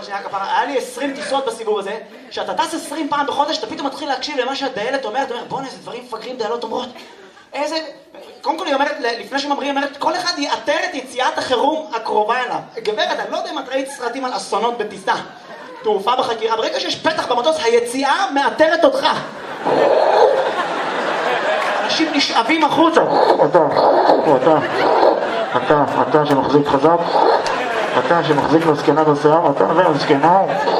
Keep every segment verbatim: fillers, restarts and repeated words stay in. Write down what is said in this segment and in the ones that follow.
עוד שנייה כפרה, היה לי עשרים טיסות בסיבוב הזה, שאתה טס עשרים פעם בחודש, אתה פתאום מתחיל להקשיב למה שהדיילת אומרת, אתה אומר, בוא'נה, איזה דברים מפגרים, דיילות אומרות, איזה... קודם כל היא אומרת, לפני שממרים, היא אומרת, כל אחד יאתר את יציאת החירום הקרובה אליו. גברת, אני לא יודע אם את ראית סרטים על אסונות בטיסה, תעופה בחקירה, ברגע שיש פתח במטוס, היציאה מאתרת אותך. אנשים נשאבים החוצה. אתה, אתה, אתה, אתה שמחזיק חזק, אתה שמחזיק לזקנה בשיער, אתה והזקנה.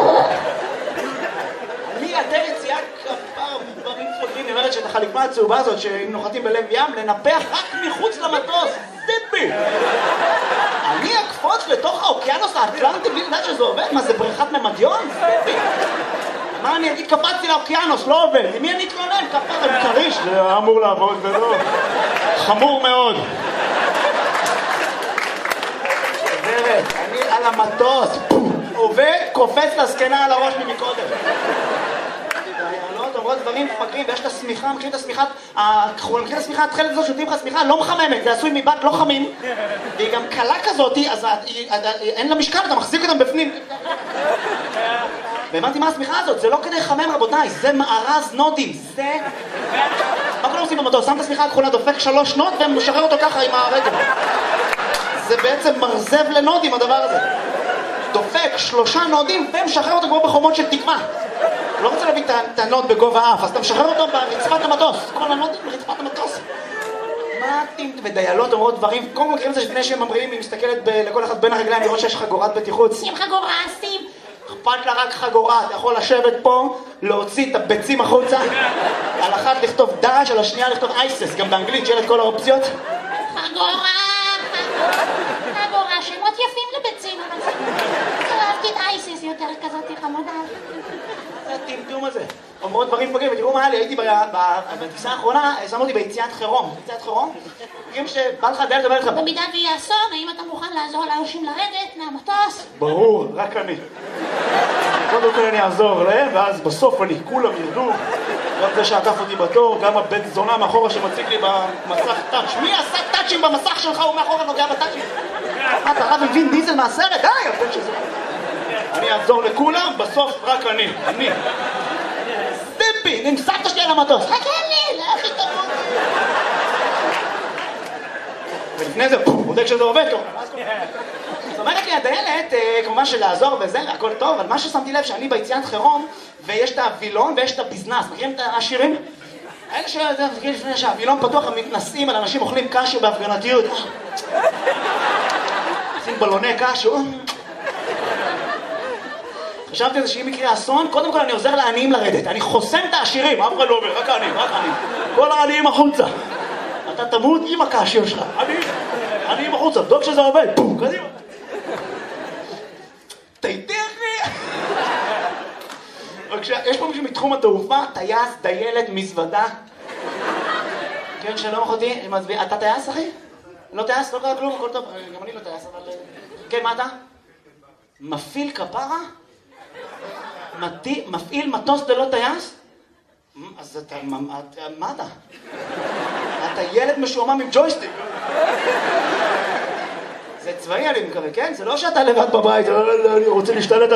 אני אתר יציאה כפר דברים פוגעים, אני אומרת שאת החליפה הצהובה הזאת, שאם נוחתים בלב ים, לנפח רק מחוץ למטוס. טיפי! אני אקפוץ לתוך האוקיינוס האטלנטי, בלי לדעת שזה עובד? מה, זה בריכת ממדיון? מה אני אגיד? קפצתי לאוקיינוס, לא עובד. למי אני אתלונן? כפר עם קריש. זה אמור לעבוד ולא. חמור מאוד. שברת, אני על המטוס. עובד, קופץ לזקנה על הראש ממקודם. דיילות אומרות דברים מפגרים, ויש את השמיכה, מכירים את השמיכה, מכירים את השמיכה, התחלת הזאת שותים לך שמיכה, לא מחממת, זה עשוי מבט לא חמים, והיא גם קלה כזאת, אז אין לה משקל, אתה מחזיק אותם בפנים. והבנתי מה השמיכה הזאת, זה לא כדי לחמם רבותיי, זה מארז נודים, זה... מה כולם עושים במטוס? שם את השמיכה הכחולה, דופק שלוש נוד ומשחרר אותו ככה עם הרגל. זה בעצם מרזב לנודים הדבר הזה. דופק שלושה נודים ומשחרר אותו כמו בחומות של תקווה. לא רוצה להביא את הנוד בגובה אף, אז אתה משחרר אותו ברצפת המטוס. כל הנודים ברצפת המטוס. מה אתם ודיילות אומרות דברים? קודם כל מכירים את זה לפני שהם ממריאים, היא מסתכלת לכל אחד בין הרגליים לראות שיש חגורת בטיחות. שים חגורה, שים! אכפת לה רק חגורה, אתה יכול לשבת פה, להוציא את הביצים החוצה, על אחת לכתוב דאעש, על השנייה לכתוב אייסס, גם באנגלית שיהיה את כל האופציות. חגורה, חגורה, שמות יפים לביצים, אבל אהבתי את אייסס יותר כזאת חמודה. זה הטמטום הזה. אומרות דברים פגרים, ותראו מה היה לי, הייתי בטיסה האחרונה, שמו אותי ביציאת חירום. ביציאת חירום? מכירים שבא לך דיילת אומר לך... במידה ויהיה אסון, האם אתה מוכן לעזור לאנשים לרדת מהמטוס? ברור, רק אני. קודם כל אני אעזור להם, ואז בסוף אני, כולם ירדו. גם זה שעקף אותי בתור, גם הבית זונה מאחורה שמציג לי במסך טאץ'. מי עשה טאצ'ים במסך שלך? הוא מאחורה נוגע בטאצ'ים. אתה רב עם וין דיזל מהסרט? די, הבן שזה... אני אעזור לכולם, בסוף רק אני. אני. סטיפי, נמסעת שלי על המטוס. חכה לי, לא הכי טוב. ולפני זה, בודק שזה עובד טוב. זאת אומרת לי, הדיילת, כמובן שלעזור וזה, הכל טוב, אבל מה ששמתי לב שאני ביציאת חירום, ויש את הווילון ויש את הביזנס. מכירים את העשירים? האלה שזה, תגיד לפני שהווילון פתוח, הם מתנסים על אנשים אוכלים קשו בהפגנתיות. עושים בלוני קשו. חשבתי על זה שאם יקרה אסון, קודם כל אני עוזר לעניים לרדת. אני חוסם את העשירים, אף אחד לא אומר, רק העניים, רק העניים. כל העניים החוצה. אתה תמות עם הקשו שלך. עניים, עניים החוצה, בדוק שזה עובד. בום, קדימה. תיתך לי. יש פה מישהו מתחום התעופה, טייס, דיילת, מזוודה. כן, שלום אחותי, אתה טייס אחי? לא טייס, לא קרה כלום, הכל טוב. גם אני לא טייס, אבל... כן, מה אתה? מפעיל כפרה? מפעיל מטוס דלא טייס? אז אתה... מה אתה? אתה ילד משועמם עם ג'ויסטיק. זה צבאי אני מקווה, כן? זה לא שאתה לבד בבית, אני רוצה להשתלט